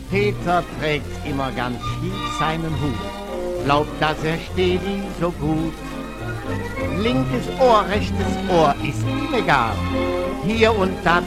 Peter trägt immer ganz schief seinen Hut, glaubt, dass er steht ihm so gut. Linkes Ohr, rechtes Ohr, ist ihm egal. Hier und da